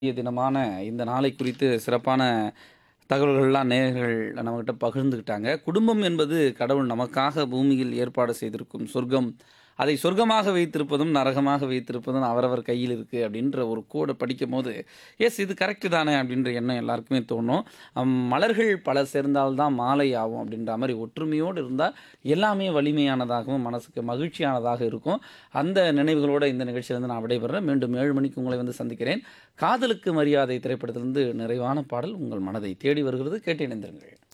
தினமான இந்த நாளை குறித்து சிறப்பான தகவல்கள்லாம் நேயர்கள் நம்மகிட்ட பகிர்ந்துக்கிட்டாங்க. குடும்பம் என்பது கடவுள் நமக்காக பூமியில் ஏற்பாடு செய்திருக்கும் சொர்க்கம். அதை சொர்க்கமாக வைத்திருப்பதும், நரகமாக வைத்திருப்பதும் அவரவர் கையில் இருக்கு அப்படின்ற ஒரு கோட படிக்கும்போது, எஸ் இது கரெக்ட் தானே அப்படின்ற எண்ணம் எல்லாருக்குமே தோணும். மலர்கள் பல சேர்ந்தால் தான் மாலை ஆகும் அப்படின்ற மாரி ஒற்றுமையோடு இருந்தா எல்லாமே வலிமையானதாகவும், மனசுக்கு மகிழ்ச்சியானதாக இருக்கும். அந்த நினைவுகளோட இந்த நிகழ்ச்சியிலிருந்து நான் விடைபெறுறேன். மீண்டும் 7 மணிக்கு உங்களை வந்து சந்திக்கிறேன். காதலுக்கு மரியாதை திரைப்படத்திலிருந்து நிறைவான பாடல் உங்கள் மனதை தேடி வருகிறது. கேட்டு இணைந்திருங்கள்.